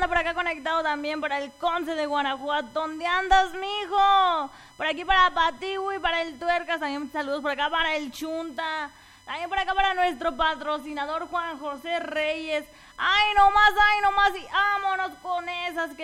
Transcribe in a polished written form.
anda por acá conectado también para el Conce de Guanajuato. ¿Dónde andas, mijo? Por aquí para Patiwi, para el Tuercas, también saludos por acá para el Chunta. También por acá para nuestro patrocinador Juan José Reyes. Ay, nomás, y vámonos con esas que